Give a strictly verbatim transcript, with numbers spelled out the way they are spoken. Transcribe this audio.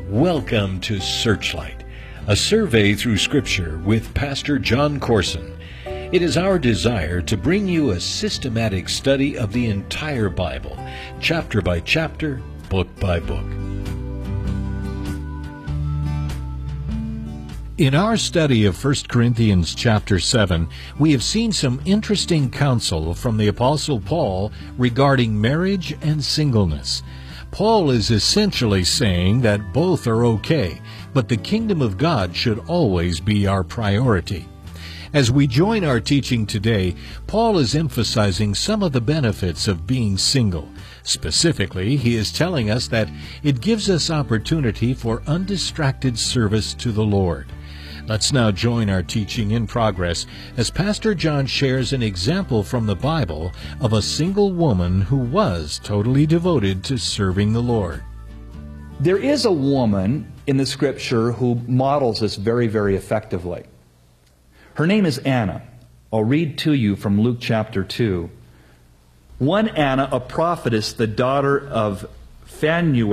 Welcome to Searchlight, a survey through Scripture with Pastor John Corson. It is our desire to bring you a systematic study of the entire Bible, chapter by chapter, book by book. In our study of First Corinthians chapter seven, we have seen some interesting counsel from the Apostle Paul regarding marriage and singleness. Paul is essentially saying that both are okay, but the kingdom of God should always be our priority. As we join our teaching today, Paul is emphasizing some of the benefits of being single. Specifically, he is telling us that it gives us opportunity for undistracted service to the Lord. Let's now join our teaching in progress as Pastor John shares an example from the Bible of a single woman who was totally devoted to serving the Lord. There is a woman in the Scripture who models this very, very effectively. Her name is Anna. I'll read to you from Luke chapter two. One Anna, a prophetess, the daughter of Phanuel,